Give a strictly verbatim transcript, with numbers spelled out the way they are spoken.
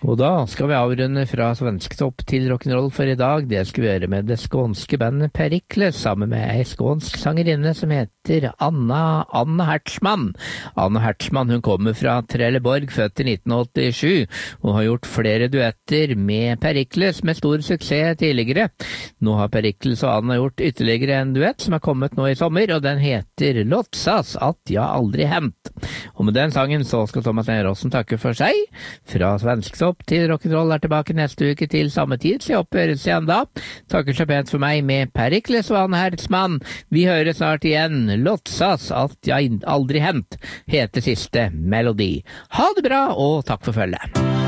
Og da skal vi avrunde fra svensktopp til rock'n'roll for i dag. Det skal vi gjøre med det skånske bandet Perikles, sammen med ei skånsk sangerinne som heter Anna, Anna Hertzmann. Anna Hertzmann, hun kommer fra Trelleborg, født i nitten åttisju, og har gjort flere duetter med Perikles med stor suksess tidligere. Nå har Perikles og Anna gjort ytterligere en duett som er kommet nå i sommer, og den heter Låtsas at jeg aldri hendt. Og med den sangen så skal Thomas Neråsen takke for seg. Fra svensktopp til rock'n'roll er tilbake neste uke til samme tid, så jeg oppgjøres igjen da. Takker så pent for meg med Perikles og Anna Hertzmann. Vi hører snart igjen. Låtsas at jeg aldri hendt, heter siste melodi. Ha det bra, og takk for følget.